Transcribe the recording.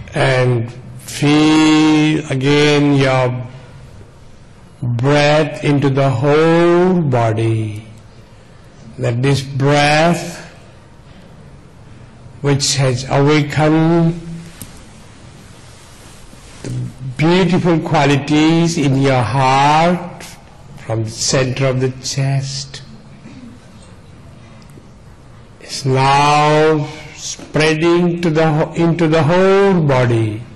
And feel again your breath into the whole body. That this breath, which has awakened the beautiful qualities in your heart from the center of the chest, is now spreading into the whole body.